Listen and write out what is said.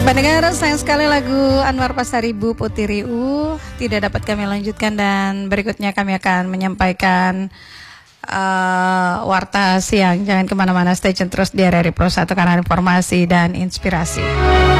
Pendengar, sayang sekali lagu Anwar Pasaribu Putih Riu tidak dapat kami lanjutkan, dan berikutnya kami akan menyampaikan warta siang. Jangan kemana-mana, stay tune terus di RRI Pro 1 karena informasi dan inspirasi.